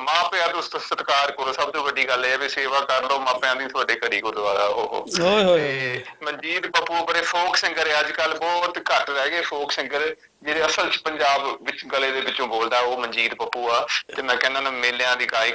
ਮਾਪਿਆਂ ਤੋਂ ਸਤਿਕਾਰ ਕਰੋ। ਸਭ ਤੋਂ ਵੱਡੀ ਗੱਲ ਇਹ ਹੈ ਵੀ ਸੇਵਾ ਕਰ ਲਓ ਮਾਪਿਆਂ ਦੀ, ਤੁਹਾਡੇ ਘਰੀ ਗੁਰਦੁਆਰਾ ਉਹ। ਤੇ ਮਨਜੀਤ ਪੱਪੂ ਬੜੇ ਫੋਕ ਸਿੰਗਰ ਆ, ਅੱਜ ਕੱਲ੍ਹ ਬਹੁਤ ਘੱਟ ਰਹਿ ਗਏ ਫੋਕ ਸਿੰਗਰ ਜਿਹੜੇ ਅਸਲ ਚ ਪੰਜਾਬ ਵਿੱਚ ਗਲੇ ਦੇ ਵਿੱਚੋਂ ਬੋਲਦਾ, ਉਹ ਮਨਜੀਤ ਪੱਪੂ ਆ। ਤੇ ਮੈਂ ਕਹਿੰਦਾ ਨਾ ਮੇਲਿਆਂ ਦੀ ਗਾਇਕ